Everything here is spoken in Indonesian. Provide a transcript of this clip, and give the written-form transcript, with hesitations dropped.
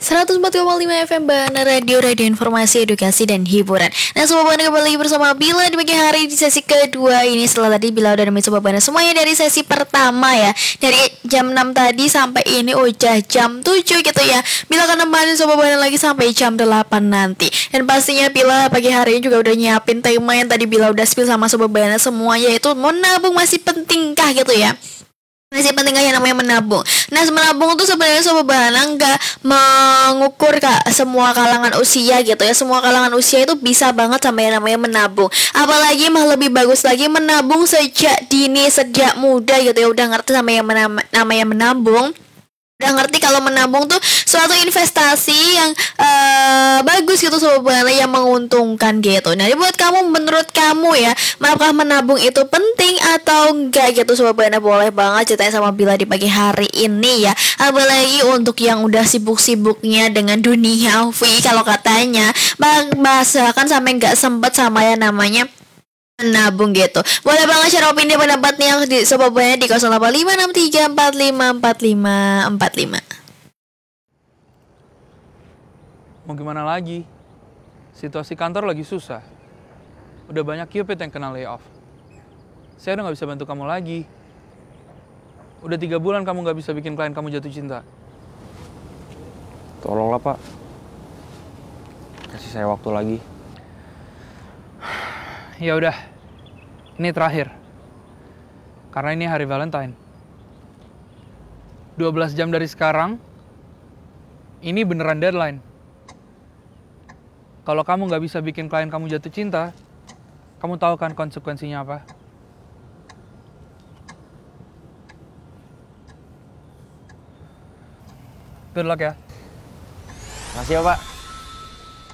104,5 FM Bana Radio Informasi Edukasi dan Hiburan. Nah Sobat Bana kembali bersama Bila di pagi hari di sesi kedua ini. Setelah tadi Bila udah nemenin Sobat Bana semuanya dari sesi pertama ya, dari jam 6 tadi sampai ini udah jam 7 gitu ya. Bila akan nemenin Sobat Bana lagi sampai jam 8 nanti. Dan pastinya Bila pagi hari ini juga udah nyiapin tema yang tadi Bila udah spill sama Sobat Bana semua, yaitu menabung masih pentingkah gitu ya. Masih penting yang namanya menabung. Nah, menabung tuh sebenarnya Sobat Bana nggak mengukur semua kalangan usia gitu ya. Semua kalangan usia itu bisa banget sama yang namanya menabung. Apalagi mah lebih bagus lagi menabung sejak dini, sejak muda gitu ya. Udah ngerti sama yang namanya menabung. Udah ngerti kalau menabung tuh suatu investasi yang bagus gitu Sobat Bana, yang menguntungkan gitu. Nah, buat kamu, menurut kamu ya, apakah menabung itu penting atau enggak gitu Sobat Bana? Boleh banget ceritain sama Bila di pagi hari ini ya. Apalagi untuk yang udah sibuk-sibuknya dengan dunia kalau katanya bahkan sampai nggak sempet sama yang namanya menabung gitu. Boleh banget share opini pendapatnya yang di Sobat Bana di 085634554545. Mau gimana lagi? Situasi kantor lagi susah. Udah banyak Cupid yang kena layoff. Saya udah gak bisa bantu kamu lagi. Udah 3 bulan kamu gak bisa bikin klien kamu jatuh cinta. Tolonglah Pak, kasih saya waktu lagi. Ya udah, ini terakhir. Karena ini hari Valentine. 12 jam dari sekarang, ini beneran deadline. Kalau kamu nggak bisa bikin klien kamu jatuh cinta, kamu tahu kan konsekuensinya apa? Good luck ya. Makasih ya Pak.